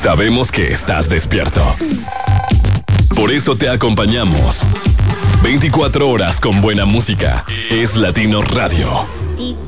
Sabemos que estás despierto. Por eso te acompañamos. 24 horas con buena música. Es Latino Radio.